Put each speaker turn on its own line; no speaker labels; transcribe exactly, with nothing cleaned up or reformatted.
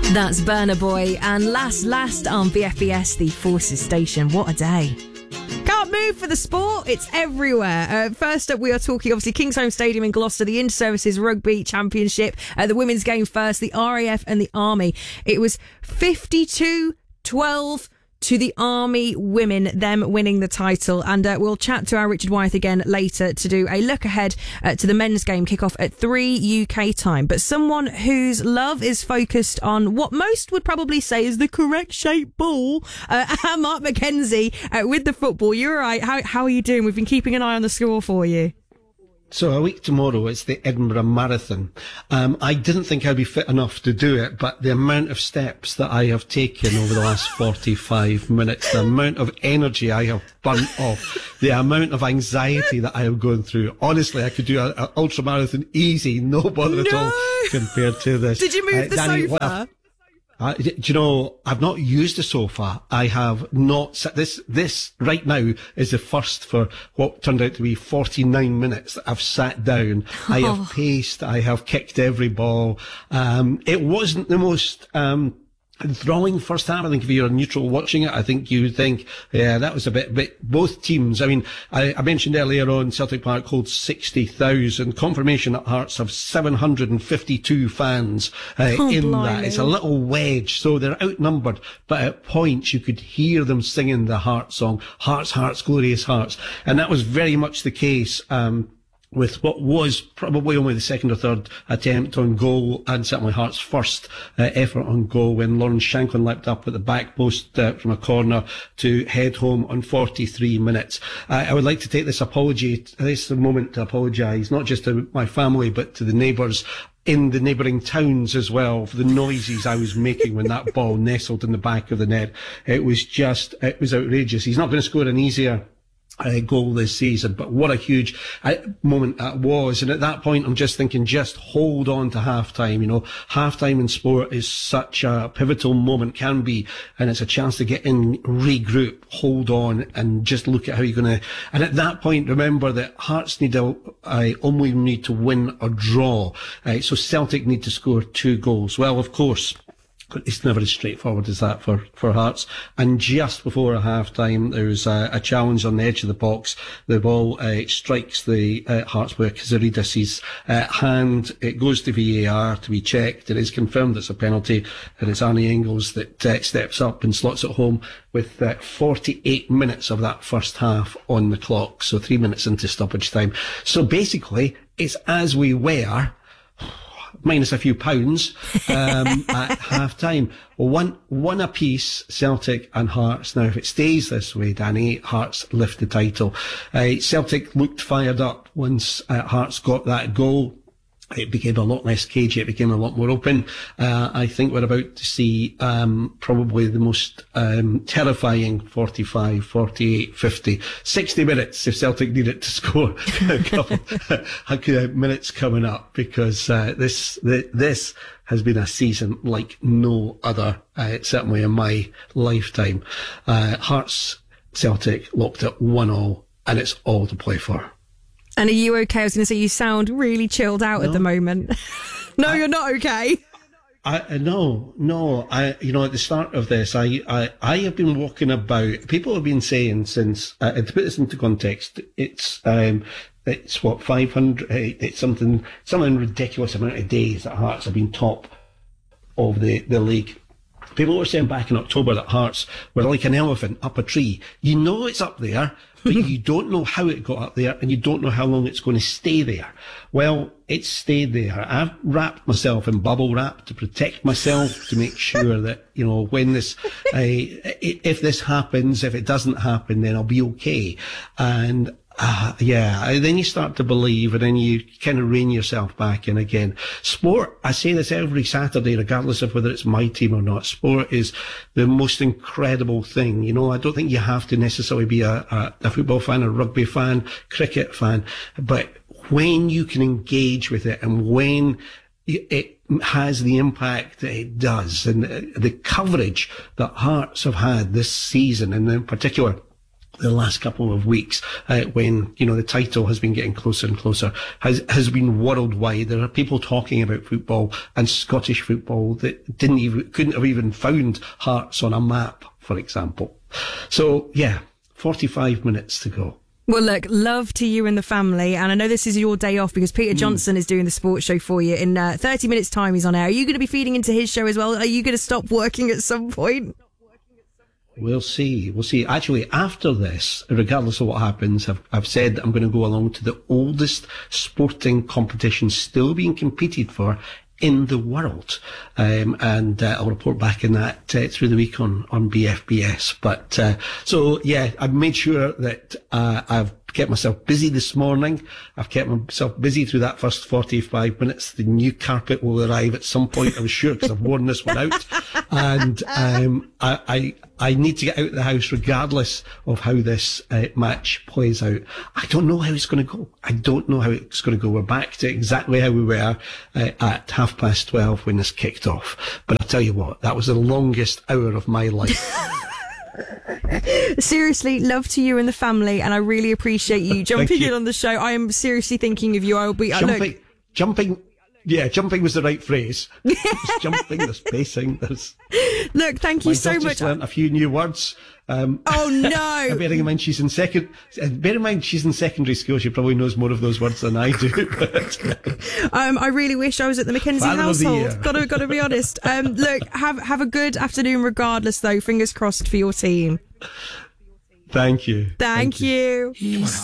That's Burna Boy and Last Last on B F B S, the Forces Station. What a day. Can't move for the sport. It's everywhere. Uh, first up, we are talking, obviously, Kingsholm Stadium in Gloucester, the Inter-Services Rugby Championship, uh, the women's game first, the R A F and the Army. It was fifty-two twelve to the Army women, them winning the title. And uh, we'll chat to our Richard Wyeth again later to do a look ahead uh, to the men's game kick-off at three U K time. But someone whose love is focused on what most would probably say is the correct shape ball, uh, Mark Mackenzie uh, with the football. You're right. How, how are you doing? We've been keeping an eye on the score for you.
So a week tomorrow, it's the Edinburgh Marathon. Um, I didn't think I'd be fit enough to do it, but the amount of steps that I have taken over the last forty-five minutes, the amount of energy I have burnt off, the amount of anxiety that I have gone through, honestly, I could do an ultra marathon easy, no bother no. at all compared to this.
Did you move uh, the
Danny,
sofa?
Uh, do you know, I've not used the sofa. I have not sat, this, this right now is the first for what turned out to be forty-nine minutes that I've sat down. Oh. I have paced. I have kicked every ball. Um, it wasn't the most, um, enthralling first half. I think if you're neutral watching it, I think you think, yeah, that was a bit, bit, both teams. I mean, I, I mentioned earlier on Celtic Park holds sixty thousand. Confirmation that Hearts have seven hundred fifty-two fans uh, oh, in blimey. that. It's a little wedge, so they're outnumbered, but at points you could hear them singing the Hearts song, Hearts, Hearts, Glorious Hearts. And that was very much the case, um, with what was probably only the second or third attempt on goal, and certainly Hearts' first uh, effort on goal, when Lauren Shanklin leapt up at the back post uh, from a corner to head home on forty-three minutes. Uh, I would like to take this apology, this moment to apologise, not just to my family, but to the neighbours in the neighbouring towns as well, for the noises I was making when that ball nestled in the back of the net. It was just, it was outrageous. He's not going to score an easier Uh, goal this season, but what a huge uh, moment that was. And at that point, I'm just thinking, just hold on to half time. You know, half time in sport is such a pivotal moment, can be, and it's a chance to get in, regroup, hold on, and just look at how you're going to. And at that point, remember that Hearts need to uh, only need to win or draw. Uh, so Celtic need to score two goals. Well, of course, it's never as straightforward as that for, for Hearts. And just before a half time, there's a, a challenge on the edge of the box. The ball uh, strikes the uh, Hearts player Kazaridis' uh, hand. It goes to V A R to be checked. It is confirmed it's a penalty, and it's Arnie Engels that uh, steps up and slots it home with uh, forty-eight minutes of that first half on the clock. So three minutes into stoppage time. So basically, it's as we were, minus a few pounds, um, at half time. One, one apiece, Celtic and Hearts. Now, if it stays this way, Danny, Hearts lift the title. Uh, Celtic looked fired up once uh, Hearts got that goal. It became a lot less cagey. It became a lot more open. Uh, I think we're about to see, um, probably the most, um, terrifying forty-five, forty-eight, fifty, sixty minutes if Celtic need it to score a couple of minutes coming up, because, uh, this, the, this has been a season like no other, uh, certainly in my lifetime. Uh, Hearts, Celtic locked at one all, and it's all to play for.
And are you okay? I was going to say, you sound really chilled out no. at the moment. no, I, you're not okay.
I, no, no. I, you know, at the start of this, I, I, I have been walking about. People have been saying since, uh, to put this into context, it's, um, it's what, five hundred, it's something, something ridiculous amount of days that Hearts have been top of the, the league. People were saying back in October that Hearts were like an elephant up a tree. You know it's up there, but you don't know how it got up there, and you don't know how long it's going to stay there. Well, it's stayed there. I've wrapped myself in bubble wrap to protect myself, to make sure that, you know, when this, uh, if this happens, if it doesn't happen, then I'll be okay. And Uh, yeah, then you start to believe, and then you kind of rein yourself back in again. Sport, I say this every Saturday, regardless of whether it's my team or not. Sport is the most incredible thing. You know, I don't think you have to necessarily be a, a, a football fan, a rugby fan, cricket fan, but when you can engage with it, and when it has the impact that it does, and the coverage that Hearts have had this season, and in particular the last couple of weeks, uh, when, you know, the title has been getting closer and closer, has, has been worldwide. There are people talking about football and Scottish football that didn't even, couldn't have even found Hearts on a map, for example. So, yeah, forty-five minutes to go.
Well, look, love to you and the family. And I know this is your day off because Peter Johnson mm. is doing the sports show for you. In uh, thirty minutes time, he's on air. Are you going to be feeding into his show as well? Are you going to stop working at some point?
We'll see. We'll see. Actually, after this, regardless of what happens, I've, I've said I'm going to go along to the oldest sporting competition still being competed for in the world. Um, and uh, I'll report back on that uh, through the week on, on B F B S. But uh, so, yeah, I've made sure that uh, I've kept myself busy this morning. I've kept myself busy through that first forty-five minutes. The new carpet will arrive at some point, I'm sure, because I've worn this one out. And um, I, I I need to get out of the house regardless of how this uh, match plays out. I don't know how it's going to go. I don't know how it's going to go. We're back to exactly how we were uh, at half past twelve when this kicked off. But I'll tell you what, that was the longest hour of my life.
Seriously, love to you and the family, and I really appreciate you jumping
you.
in on the show. I am seriously thinking of you. I will be
jumping,
look.
jumping. Yeah, jumping was the right phrase. There's jumping, there's pacing, there's...
Look, thank you
My
so much.
Just learnt a few new words. Um,
oh, no.
bearing in mind she's in second... Bear in mind she's in secondary school. She probably knows more of those words than I do. But,
um, I really wish I was at the Mackenzie
Father
household. Gotta, gotta be honest. Um, look, have, have a good afternoon regardless, though. Fingers crossed for your team.
Thank you.
Thank, Thank you.
you.